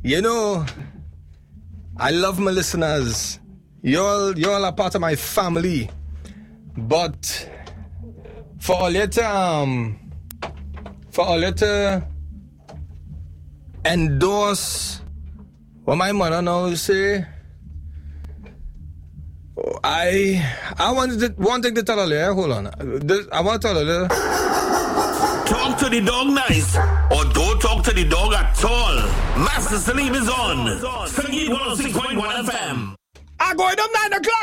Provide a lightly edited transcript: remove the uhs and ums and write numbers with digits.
You know, I love my listeners. Y'all are part of my family. But for all you to endorse what my mother now say, I wanted one thing to tell her. Hold on. I want to tell her. Talk to the dog nice, or don't talk to the dog at all. Master Salim is on. Singing 106.1 FM. I'm going up 9 o'clock.